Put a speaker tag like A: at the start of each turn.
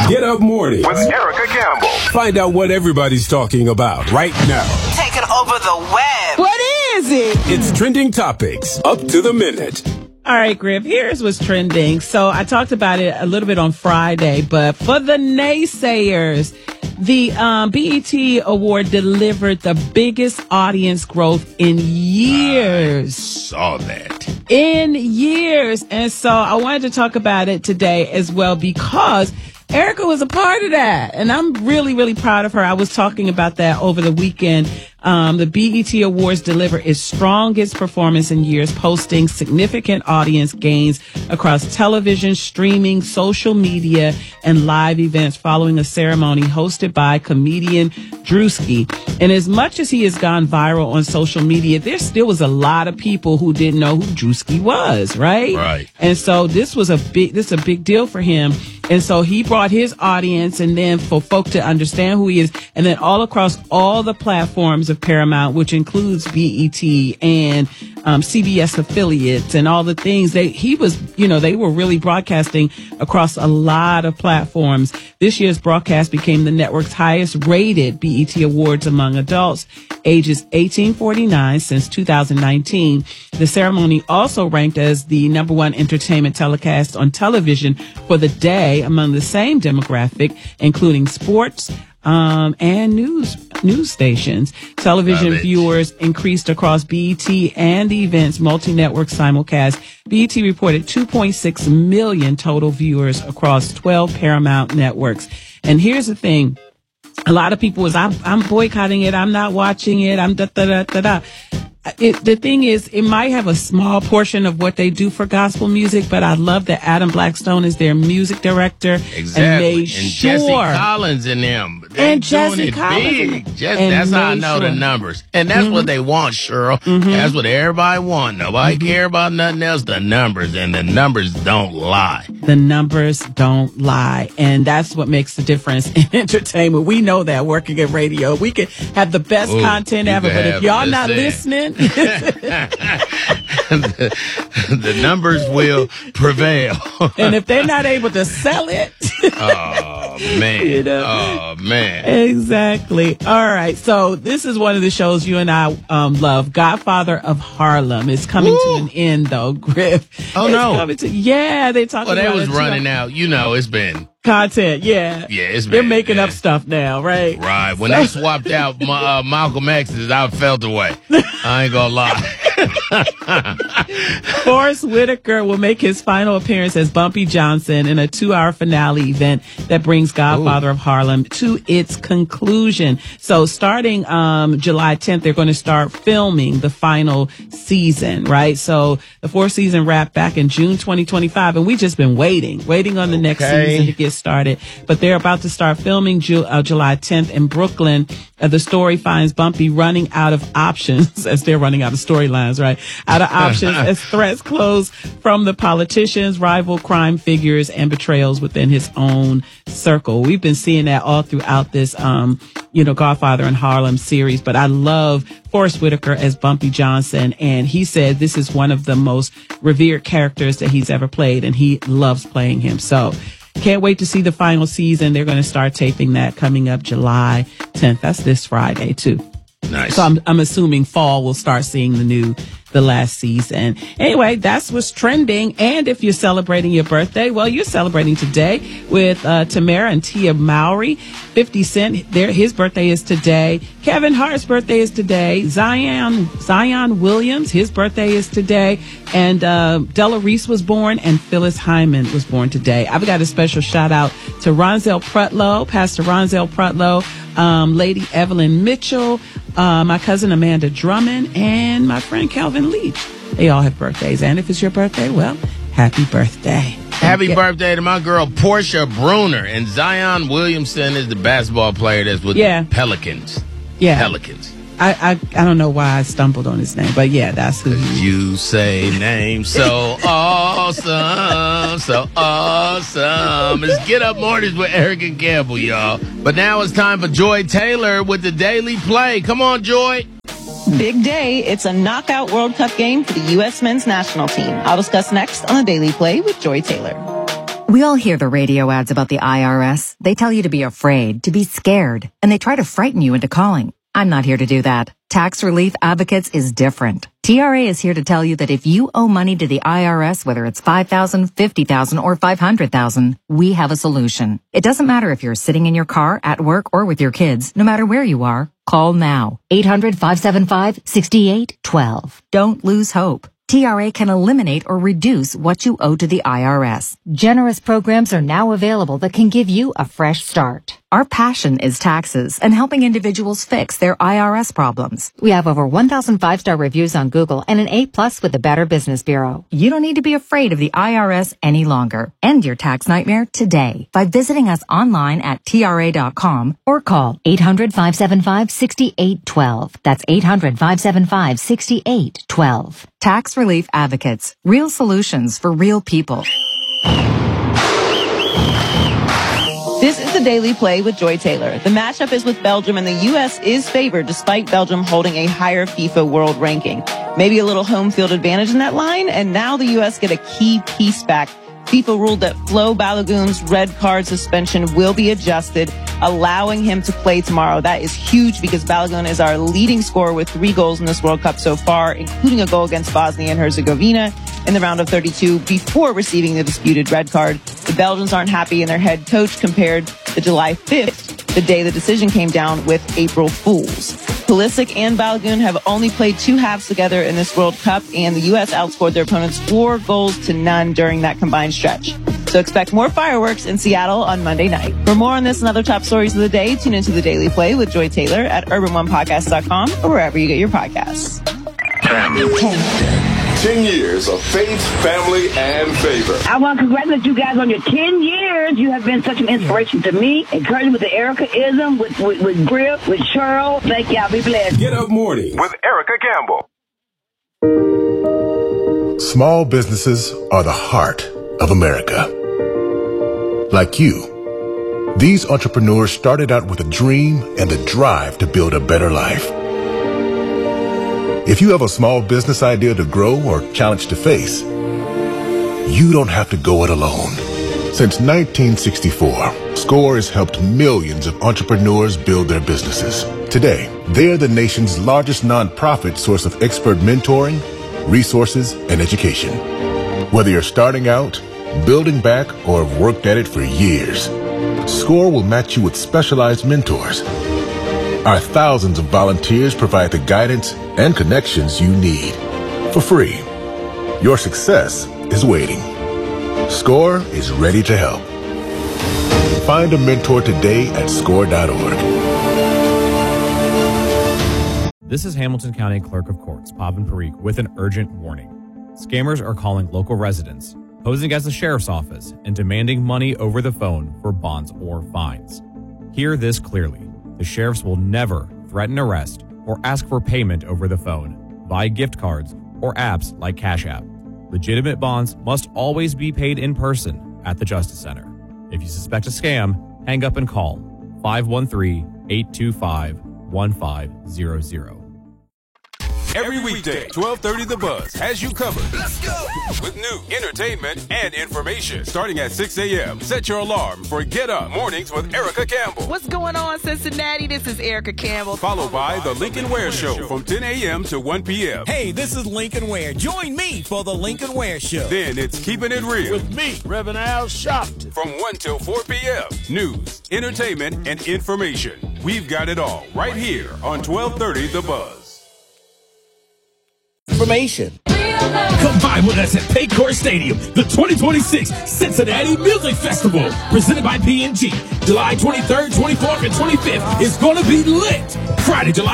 A: Get Up Mornings
B: with Erica Campbell.
A: Find out what everybody's talking about right now.
C: Taking over the web.
D: What is it?
A: It's Trending Topics, up to the minute.
D: All right, Griff, here's what's trending. So I talked about it a little bit on Friday, but for the naysayers, the BET Award delivered the biggest audience growth in years.
E: Saw that.
D: In years. And so I wanted to talk about it today as well because Erica was a part of that. And I'm really, really proud of her. I was talking about that over the weekend. The BET Awards deliver its strongest performance in years, posting significant audience gains across television, streaming, social media, and live events following a ceremony hosted by comedian Drewski. And as much as he has gone viral on social media, there still was a lot of people who didn't know who Drewski was, right?
E: Right.
D: And so this is a big deal for him. And so he brought his audience, and then for folk to understand who he is, and then all across all the platforms of Paramount, which includes BET and CBS affiliates and all the things they were really broadcasting across a lot of platforms. This year's broadcast became the network's highest rated BET Awards among adults ages 18-49 since 2019. The ceremony also ranked as the number one entertainment telecast on television for the day among the same demographic, including sports, and news stations. Television viewers increased across BET and the event's multi-network simulcast. BET reported 2.6 million total viewers across 12 Paramount networks. And here's the thing. A lot of people was, I'm boycotting it. I'm not watching it. I'm da-da-da-da-da. The thing is, it might have a small portion of what they do for gospel music, but I love that Adam Blackstone is their music director.
E: Exactly.
D: And made
E: Jesse Collins and them.
D: And Jesse Collins.
E: Big. That's how I know the numbers. And that's what they want, Cheryl. That's what everybody wants. Nobody care about nothing else. The numbers. And the numbers don't lie.
D: The numbers don't lie. And that's what makes the difference in entertainment. We know that working at radio. We can have the best content ever, but if y'all not listening,
E: the numbers will prevail.
D: And if they're not able to sell it.
E: Oh, man. Oh, man.
D: Exactly. All right. So this is one of the shows you and I love. Godfather of Harlem is coming to an end, though, Griff.
E: Oh, no.
D: They talk about it.
E: Well, they was running out. It's been
D: content. Yeah.
E: Yeah, it's been.
D: They're making up stuff now, right?
E: Right. When they swapped out Malcolm X's, I felt away. I ain't gonna lie.
D: Forrest Whitaker will make his final appearance as Bumpy Johnson in a 2-hour finale event that brings Godfather of Harlem to its conclusion. So starting July 10th, they're going to start filming the final season, right? So the 4th season wrapped back in June 2025, and we just been waiting on the next season to get started. But they're about to start filming July 10th in Brooklyn. The story finds Bumpy running out of options as they're running out of storylines, right? Out of options as threats close from the politicians, rival crime figures, and betrayals within his own circle. We've been seeing that all throughout this, Godfather in Harlem series, but I love Forrest Whitaker as Bumpy Johnson. And he said this is one of the most revered characters that he's ever played, and he loves playing him. So can't wait to see the final season. They're going to start taping that coming up July 10th. That's this Friday, too.
E: Nice.
D: So I'm assuming fall we'll start seeing the last season. Anyway, that's what's trending. And if you're celebrating your birthday, well, you're celebrating today with Tamara and Tia Mowry. 50 Cent, his birthday is today. Kevin Hart's birthday is today. Zion Williams, his birthday is today. And Della Reese was born, and Phyllis Hyman was born today. I've got a special shout out to Ronzel Prutlow, Pastor Ronzel Prutlow, Lady Evelyn Mitchell, my cousin Amanda Drummond, and my friend Calvin Leach. They all have birthdays. And if it's your birthday, well, happy birthday.
E: Happy birthday to my girl, Portia Bruner. And Zion Williamson is the basketball player that's with the Pelicans.
D: Yeah.
E: Pelicans.
D: I don't know why I stumbled on his name, but yeah, that's who
E: you say. Name so awesome, so awesome. It's Get Up Mornings with Erica Campbell, y'all. But now it's time for Joy Taylor with the Daily Play. Come on, Joy.
F: Big day. It's a knockout World Cup game for the U.S. men's national team. I'll discuss next on the Daily Play with Joy Taylor.
B: We all hear the radio ads about the IRS. They tell you to be afraid, to be scared, and they try to frighten you into calling. I'm not here to do that. Tax Relief Advocates is different. TRA is here to tell you that if you owe money to the IRS, whether it's $5,000, $50,000, or $500,000, we have a solution. It doesn't matter if you're sitting in your car, at work, or with your kids. No matter where you are, call now. 800-575-6812. Don't lose hope. TRA can eliminate or reduce what you owe to the IRS. Generous programs are now available that can give you a fresh start. Our passion is taxes and helping individuals fix their IRS problems. We have over 1,000 5-star reviews on Google and an A+ with the Better Business Bureau. You don't need to be afraid of the IRS any longer. End your tax nightmare today by visiting us online at TRA.com or call 800-575-6812. That's 800-575-6812. Tax Relief Advocates. Real solutions for real people.
F: This is the Daily Play with Joy Taylor. The matchup is with Belgium, and the U.S. is favored despite Belgium holding a higher FIFA world ranking. Maybe a little home field advantage in that line, and now the U.S. get a key piece back. FIFA ruled that Flo Balogun's red card suspension will be adjusted, allowing him to play tomorrow. That is huge because Balogun is our leading scorer with 3 goals in this World Cup so far, including a goal against Bosnia and Herzegovina in the round of 32 before receiving the disputed red card. The Belgians aren't happy, and their head coach compared the July 5th, the day the decision came down, with April Fools. Pulisic and Balogun have only played 2 halves together in this World Cup, and the U.S. outscored their opponents 4-0 during that combined stretch. So expect more fireworks in Seattle on Monday night. For more on this and other top stories of the day, tune into the Daily Play with Joy Taylor at urban1podcast.com or wherever you get your podcasts.
A: 10 years of faith, family, and favor.
G: I want to congratulate you guys on your 10 years. You have been such an inspiration to me. Encouraging with the Erica-ism, with Griff, with Cheryl. Thank y'all. Be blessed.
A: Get Up Morning with Erica Campbell.
H: Small businesses are the heart of America. Like you, these entrepreneurs started out with a dream and the drive to build a better life. If you have a small business idea to grow or challenge to face, you don't have to go it alone. Since 1964, SCORE has helped millions of entrepreneurs build their businesses. Today, they are the nation's largest nonprofit source of expert mentoring, resources, and education. Whether you're starting out, building back, or have worked at it for years, SCORE will match you with specialized mentors. Our thousands of volunteers provide the guidance and connections you need for free. Your success is waiting. SCORE is ready to help. Find a mentor today at SCORE.org.
I: This is Hamilton County Clerk of Courts, Pavan Parikh, with an urgent warning. Scammers are calling local residents, posing as the sheriff's office, and demanding money over the phone for bonds or fines. Hear this clearly. The sheriffs will never threaten arrest or ask for payment over the phone, via gift cards, or apps like Cash App. Legitimate bonds must always be paid in person at the Justice Center. If you suspect a scam, hang up and call 513-825-1500.
A: Every weekday, 12:30 The Buzz has you covered. Let's go! With news, entertainment, and information. Starting at 6 a.m., set your alarm for Get Up Mornings with Erica Campbell.
J: What's going on, Cincinnati? This is Erica Campbell.
A: Followed by The Lincoln Ware Show from 10 a.m. to 1 p.m.
K: Hey, this is Lincoln Ware. Join me for The Lincoln Ware Show.
A: Then it's Keeping It Real.
K: With me, Reverend Al Sharpton.
A: From 1 till 4 p.m. News, entertainment, and information. We've got it all right here on 12:30 The Buzz.
K: Information.
L: Come by with us at Paycor Stadium, the 2026 Cincinnati Music Festival, presented by P&G. July 23rd, 24th, and 25th is going to be lit. Friday, July